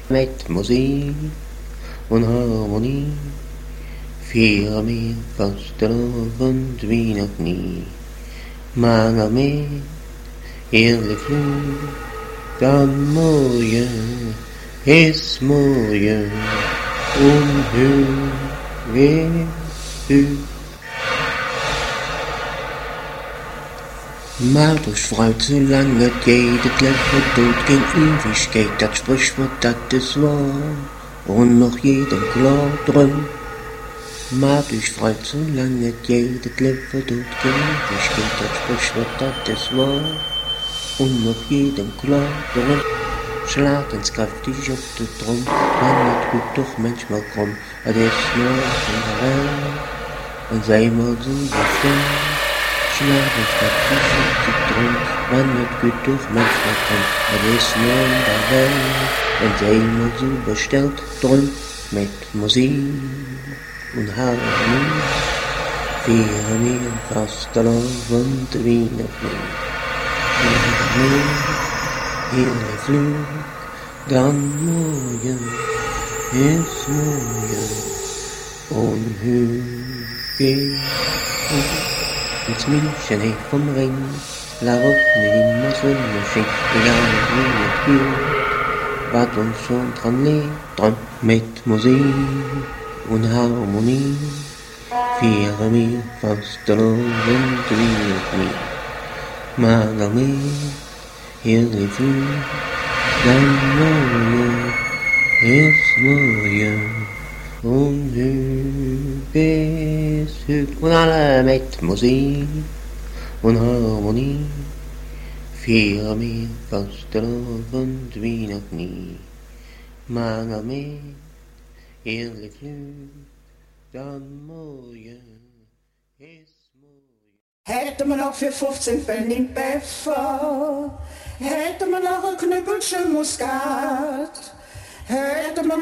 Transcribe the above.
Met muziek en harmonie vieren wir vastelavond wie nog nie. Maar nog meer heerlijk vloed, dan morgen is morgen onheus weer u. Maar dus fruit, zolang het geht, het leven dood, geen Ewigkeit, dat Sprichwort, dat is wahr, und noch jedem klar drum. Maar dus fruit, zolang het geht, het leven dood, geen Ewigkeit, dat Sprichwort, dat is wahr, und noch jedem klar drum. Slaat eens krachtig op de trom, maar het goed toch manchmal krom, het is morgen de wel, en zij maar zo bestemd. Slaat eens krachtig op de trom, maar het goed toch manchmal krom, het is morgen de wel, en zij maar zo besteld, drum met muziek en harmonie, vieren wir vastelavond wie nog nie. Heerlijk vloed, dan morgen is morgen onheugig. Het München heeft vom Ring, waarop nu immer Sonnenschein, egal wie het geht, wat ons schon dran lebt, drum met muziek en harmonie, vieren wir vastelavond wie nog nie. Maar nog meer heerlijk vloed, dan morgen is morgen onheugig. En alle met muziek en harmonie vieren wir vastelavond wie nog nie. Maar nog meer heerlijk vloed, dan morgen is Hätte man auch für 15 Pfennig Pfeffer, hätte man auch ein Knüppelchen Muskat, hätte man